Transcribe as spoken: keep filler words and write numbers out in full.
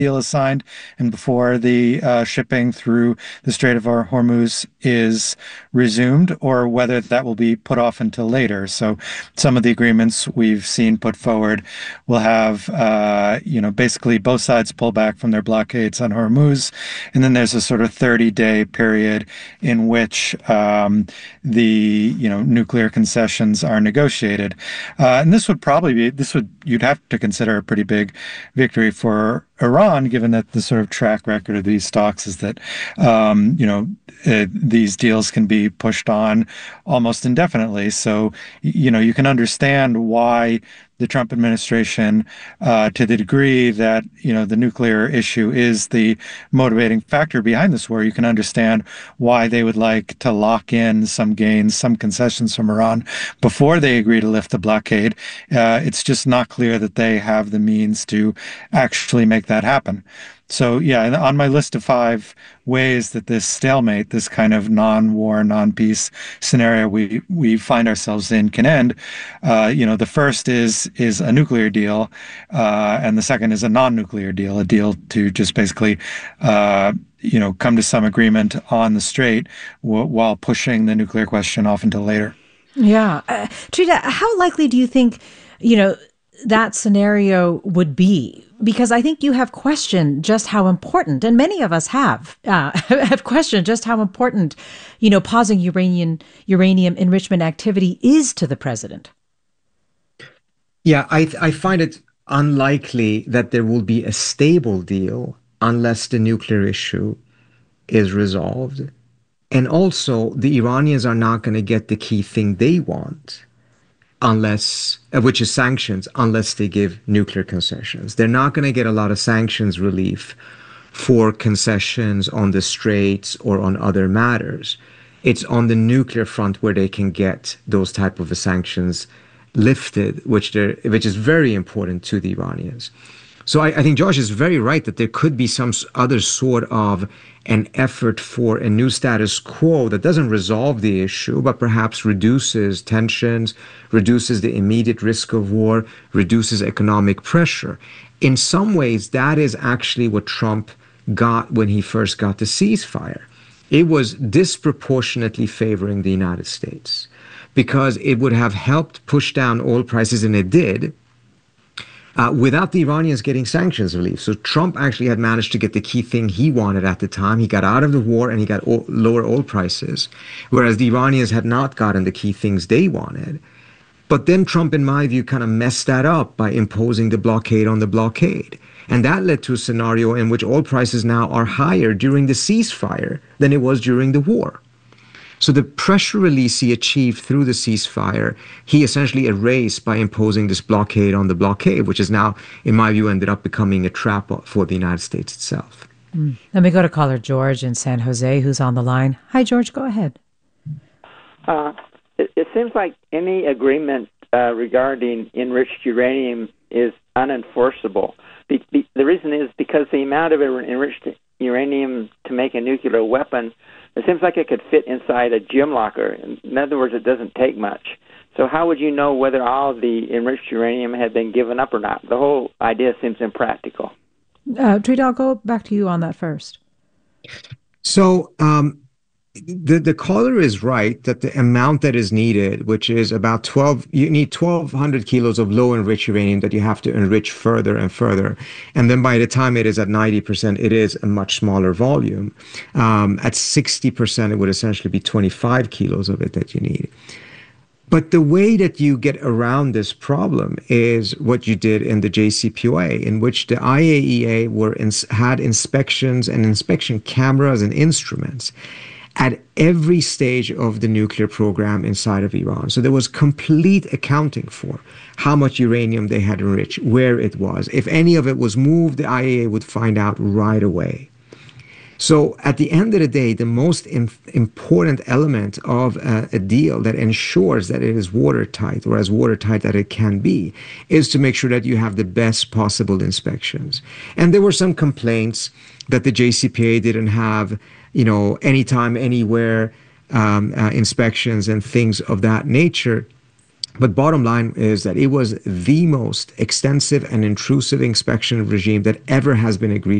deal is signed and before the uh, shipping through the Strait of Hormuz is resumed, or whether that will be put off until later. So some of the agreements we've seen put forward will have, uh, you know, basically both sides pull back from their blockades on Hormuz, and then there's a sort of thirty-day period in which um, the, you know, nuclear concessions are negotiated. Uh, and this would probably be, this would, you'd have to consider a pretty big victory for Iran, given that the sort of track record of these talks is that, um, you know, uh, these deals can be pushed on almost indefinitely. So, you know, you can understand why the Trump administration, uh, to the degree that, you know, the nuclear issue is the motivating factor behind this war, you can understand why they would like to lock in some gains, some concessions from Iran before they agree to lift the blockade. Uh, it's just not clear that they have the means to actually make that happen. So, yeah, on my list of five ways that this stalemate, this kind of non-war, non-peace scenario we we find ourselves in can end, uh, you know, the first is is a nuclear deal, uh, and the second is a non-nuclear deal, a deal to just basically, uh, you know, come to some agreement on the strait w- while pushing the nuclear question off until later. Yeah. Uh, Trita, how likely do you think, you know, that scenario would be? Because I think you have questioned just how important, and many of us have, uh, have questioned just how important, you know, pausing uranium, uranium enrichment activity is to the president. Yeah, I, I find it unlikely that there will be a stable deal unless the nuclear issue is resolved. And also, the Iranians are not going to get the key thing they want unless, uh, which is sanctions, unless they give nuclear concessions. They're not going to get a lot of sanctions relief for concessions on the straits or on other matters. It's on the nuclear front where they can get those type of sanctions lifted, which they're, which is very important to the Iranians. So I, I think Josh is very right that there could be some other sort of an effort for a new status quo that doesn't resolve the issue, but perhaps reduces tensions, reduces the immediate risk of war, reduces economic pressure. In some ways, that is actually what Trump got when he first got the ceasefire. It was disproportionately favoring the United States because it would have helped push down oil prices, and it did, Uh, without the Iranians getting sanctions relief. So Trump actually had managed to get the key thing he wanted at the time. He got out of the war and he got oil, lower oil prices, whereas the Iranians had not gotten the key things they wanted. But then Trump, in my view, kind of messed that up by imposing the blockade on the blockade. And that led to a scenario in which oil prices now are higher during the ceasefire than it was during the war. So the pressure release he achieved through the ceasefire, he essentially erased by imposing this blockade on the blockade, which is now, in my view, ended up becoming a trap for the United States itself. Mm. Let me go to caller George in San Jose, who's on the line. Hi, George, go ahead. Uh, it, it seems like any agreement uh, regarding enriched uranium is unenforceable. Be, be, the reason is because the amount of enriched uranium to make a nuclear weapon, it seems like it could fit inside a gym locker. In other words, it doesn't take much. So how would you know whether all of the enriched uranium had been given up or not? The whole idea seems impractical. Uh, Trita, I'll go back to you on that first. So um, the, the caller is right that the amount that is needed, which is about twelve, you need twelve hundred kilos of low enriched uranium that you have to enrich further and further. And then by the time it is at ninety percent, it is a much smaller volume. Um, at sixty percent, it would essentially be twenty-five kilos of it that you need. But the way that you get around this problem is what you did in the J C P O A, in which the I A E A were ins- had inspections and inspection cameras and instruments at every stage of the nuclear program inside of Iran. So there was complete accounting for how much uranium they had enriched, where it was. If any of it was moved, the I A E A would find out right away. So at the end of the day, the most im- important element of a, a deal that ensures that it is watertight, or as watertight that it can be, is to make sure that you have the best possible inspections. And there were some complaints that the J C P O A didn't have, you know, anytime, anywhere um, uh, inspections and things of that nature. But bottom line is that it was the most extensive and intrusive inspection regime that ever has been agreed